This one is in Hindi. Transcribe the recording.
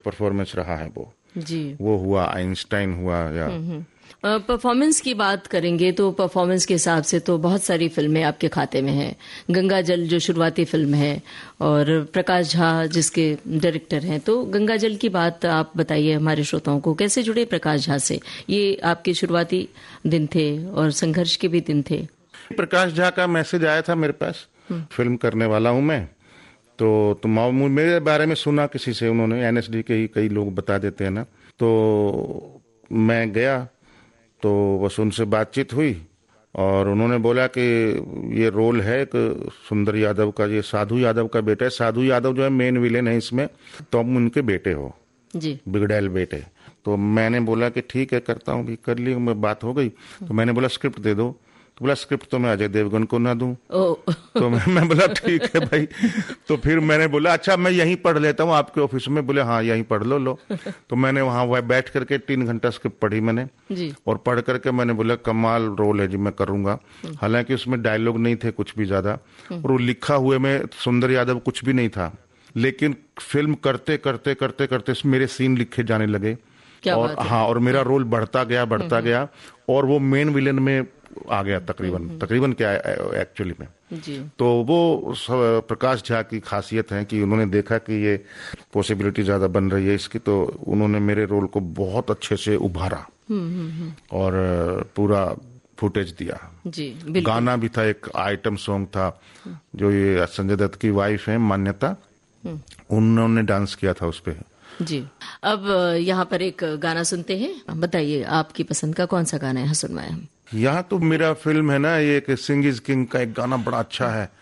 परफॉर्मेंस रहा है वो जी। वो हुआ, आइंस्टाइन हुआ या परफॉर्मेंस की बात करेंगे तो परफॉर्मेंस के हिसाब से तो बहुत सारी फिल्में आपके खाते में हैं। गंगा जल जो शुरुआती फिल्म है और प्रकाश झा जिसके डायरेक्टर हैं, तो गंगा जल की बात आप बताइए हमारे श्रोताओं को, कैसे जुड़े प्रकाश झा से? ये आपके शुरुआती दिन थे और संघर्ष के भी दिन थे। प्रकाश झा का मैसेज आया था मेरे पास, फिल्म करने वाला हूं मैं, तो मेरे बारे में सुना किसी से, उन्होंने एनएसडी के ही कई लोग बता देते हैं ना, तो मैं गया, तो बस उनसे बातचीत हुई और उन्होंने बोला कि ये रोल है एक सुंदर यादव का, ये साधु यादव का बेटा है, साधु यादव जो है मेन विलेन है इसमें, तो तुम उनके बेटे हो जी, बिगड़ैल बेटे। तो मैंने बोला कि ठीक है करता हूँ, भी कर ली, बात हो गई। तो मैंने बोला स्क्रिप्ट दे दो, तो बोला स्क्रिप्ट तो मैं अजय देवगन को ना दूं। तो मैं बोला ठीक है भाई। तो फिर मैंने बोला अच्छा मैं यहीं पढ़ लेता हूँ आपके ऑफिस में। बोले हाँ यहीं पढ़ लो। तो मैंने वहाँ बैठ करके 3 घंटा स्क्रिप्ट पढ़ी मैंने जी। और पढ़ करके मैंने बोला कमाल रोल है जी, मैं करूंगा। हालांकि उसमें डायलॉग नहीं थे कुछ भी ज्यादा, और वो लिखा हुए में सुंदर यादव कुछ भी नहीं था, लेकिन फिल्म करते करते करते करते मेरे सीन लिखे जाने लगे और हाँ, और मेरा रोल बढ़ता गया और वो मेन विलेन में आ गया तकरीबन क्या एक्चुअली में जी। तो वो प्रकाश झा की खासियत है कि उन्होंने देखा कि ये पॉसिबिलिटी ज्यादा बन रही है इसकी, तो उन्होंने मेरे रोल को बहुत अच्छे से उभारा और पूरा फुटेज दिया जी। गाना भी था, एक आइटम सॉन्ग था जो ये संजय दत्त की वाइफ है मान्यता, उन्होंने डांस किया था उस पे जी। अब यहाँ पर एक गाना सुनते हैं, बताइए आपकी पसंद का कौन सा गाना है, सुनवाएं हम। यहाँ तो मेरा फिल्म है ना, ये एक सिंग इज किंग का एक गाना बड़ा अच्छा है,